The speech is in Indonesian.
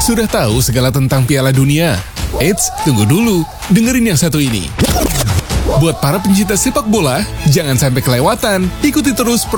Sudah tahu segala tentang Piala Dunia? Eits, tunggu dulu. Dengerin yang satu ini. Buat para pencinta sepak bola, jangan sampai kelewatan. Ikuti terus